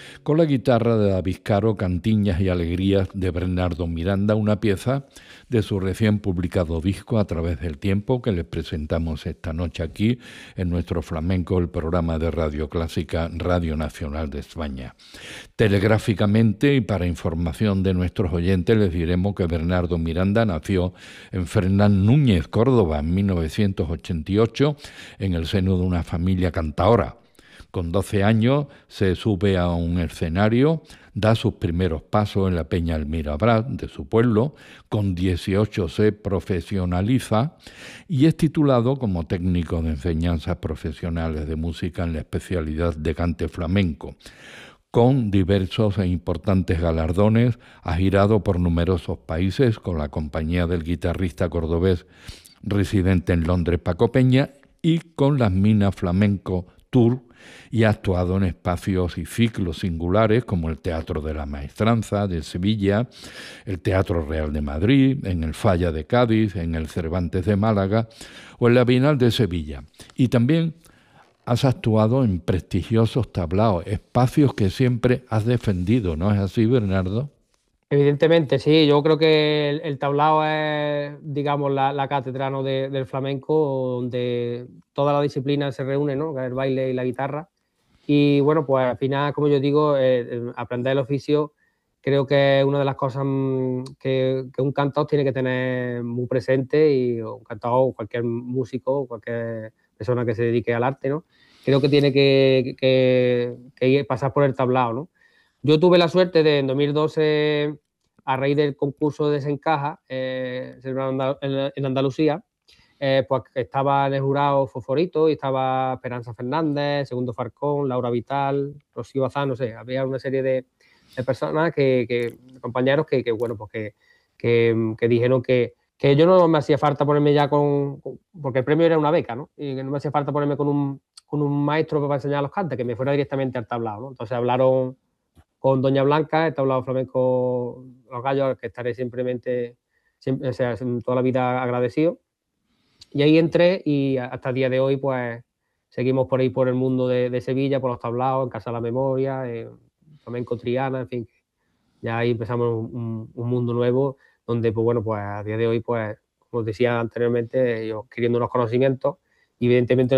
con la guitarra de David Caro, Cantiñas y Alegrías de Bernardo Miranda, una pieza de su recién publicado disco A través del tiempo, que les presentamos esta noche aquí en nuestro flamenco, el programa de Radio Clásica, Radio Nacional de España. Telegráficamente y para información de nuestros oyentes les diremos que Bernardo Miranda nació en Fernán Núñez, Córdoba, en 1988, en el seno de una familia cantaora. Con 12 años se sube a un escenario, da sus primeros pasos en la Peña Elmira Brad de su pueblo, con 18 se profesionaliza y es titulado como técnico de enseñanzas profesionales de música en la especialidad de cante flamenco. Con diversos e importantes galardones, ha girado por numerosos países con la compañía del guitarrista cordobés residente en Londres, Paco Peña, y con las Minas Flamenco Tour, y ha actuado en espacios y ciclos singulares como el Teatro de la Maestranza de Sevilla, el Teatro Real de Madrid, en el Falla de Cádiz, en el Cervantes de Málaga o en la Bienal de Sevilla. Y también has actuado en prestigiosos tablaos, espacios que siempre has defendido, ¿no es así, Bernardo? Evidentemente, sí, yo creo que el tablao es, digamos, la cátedra, ¿no? Del flamenco, donde toda la disciplina se reúne, ¿no? Que es el baile y la guitarra. Y bueno, pues al final, como yo digo, aprender el oficio creo que es una de las cosas que un cantador tiene que tener muy presente, y un cantador, cualquier músico, cualquier persona que se dedique al arte, ¿no? Creo que tiene que pasar por el tablao, ¿no? Yo tuve la suerte de en 2012, a raíz del concurso de Desencaja, celebrado en Andalucía, pues estaba en el jurado Fosforito y estaba Esperanza Fernández, Segundo Farcón, Laura Vital, Rocío Bazán, no sé, había una serie de personas, compañeros bueno, pues que dijeron que yo no me hacía falta ponerme ya porque el premio era una beca, ¿no? Y que no me hacía falta ponerme con un maestro para enseñar los cantes, que me fuera directamente al tablao, ¿no? Entonces hablaron con Doña Blanca, he tablado flamenco Los Gallos, al que estaré siempre, o sea, toda la vida agradecido. Y ahí entré y hasta el día de hoy, pues, seguimos por ahí por el mundo de Sevilla, por los tablaos, en Casa de la Memoria, flamenco Triana, en fin. Ya ahí empezamos un mundo nuevo donde, pues bueno, pues a día de hoy, pues, como decía anteriormente, yo adquiriendo unos conocimientos, y evidentemente